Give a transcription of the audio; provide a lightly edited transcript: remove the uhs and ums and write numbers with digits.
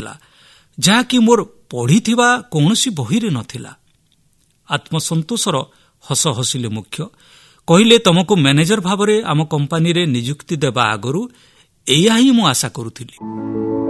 ହୋଇଥିଲା, ଯାହାକି ମୋର ପଢ଼ିଥିବା କୌଣସି ବହିରେ ନଥିଲା। ଆତ୍ମସନ୍ତୋଷର ହସ ହସିଲେ ମୁଖ୍ୟ। କହିଲେ, ତମକୁ ମ୍ୟାନେଜର ଭାବରେ ଆମ କମ୍ପାନୀରେ ନିଯୁକ୍ତି ଦେବା ଆଗରୁ ଏଇଆ ହିଁ ମୁଁ ଆଶା କରୁଥିଲି।